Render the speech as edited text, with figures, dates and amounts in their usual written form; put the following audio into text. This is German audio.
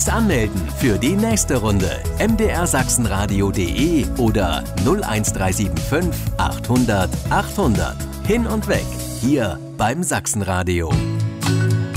Jetzt anmelden für die nächste Runde. mdrsachsenradio.de oder 01375 800 800. Hin und weg, hier beim Sachsenradio.